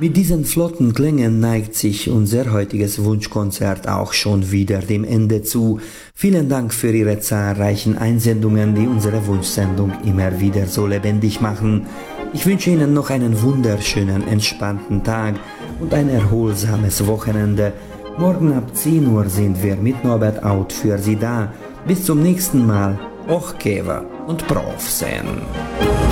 Mit diesen flotten Klängen neigt sich unser heutiges Wunschkonzert auch schon wieder dem Ende zu. Vielen Dank für Ihre zahlreichen Einsendungen, die unsere Wunschsendung immer wieder so lebendig machen. Ich wünsche Ihnen noch einen wunderschönen, entspannten Tag und ein erholsames Wochenende. Morgen ab 10 Uhr sind wir mit Norbert Out für Sie da. Bis zum nächsten Mal. Och Keva und Prof sen.